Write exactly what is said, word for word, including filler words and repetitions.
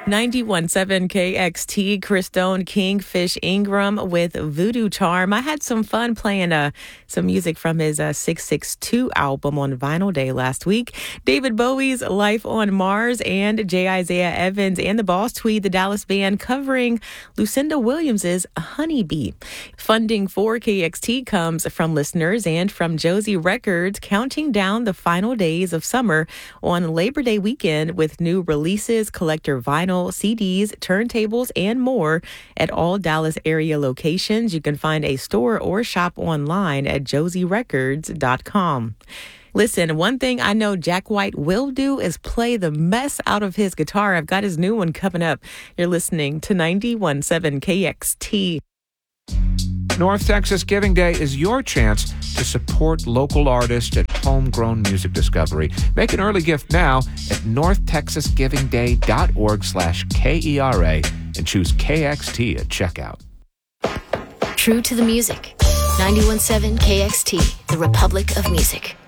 ninety-one point seven K X T, Chris Stone, Kingfish Ingram with Voodoo Charm. I had some fun playing uh, some music from his uh, six six two album on Vinyl Day last week. David Bowie's Life on Mars and J. Isaiah Evans and the Boss Tweed, the Dallas band, covering Lucinda Williams's Honeybee. Funding for K X T comes from listeners and from Josie Records, counting down the final days of summer on Labor Day weekend with new releases, collector vinyl, C Ds, turntables, and more at all Dallas area locations. You can find a store or shop online at josie records dot com. Listen, one thing I know Jack White will do is play the mess out of his guitar. I've got his new one coming up. You're listening to ninety-one point seven K X T. North Texas Giving Day is your chance to support local artists and homegrown music discovery. Make an early gift now at north texas giving day dot org slash K E R A and choose K X T at checkout. True to the music. ninety-one point seven K X T, the Republic of Music.